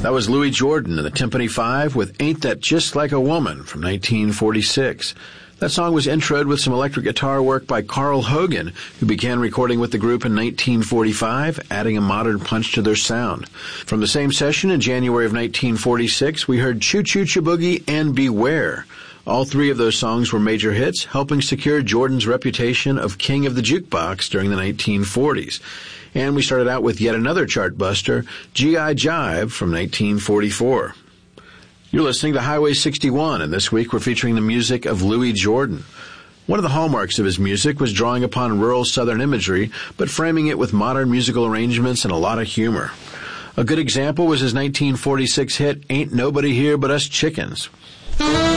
That was Louis Jordan and the Timpani Five with Ain't That Just Like a Woman from 1946. That song was introed with some electric guitar work by Carl Hogan, who began recording with the group in 1945, adding a modern punch to their sound. From the same session in January of 1946, we heard Choo Choo Boogie and Beware. All three of those songs were major hits, helping secure Jordan's reputation of king of the jukebox during the 1940s. And we started out with yet another chart buster, G.I. Jive from 1944. You're listening to Highway 61, and this week we're featuring the music of Louis Jordan. One of the hallmarks of his music was drawing upon rural Southern imagery, but framing it with modern musical arrangements and a lot of humor. A good example was his 1946 hit, Ain't Nobody Here But Us Chickens.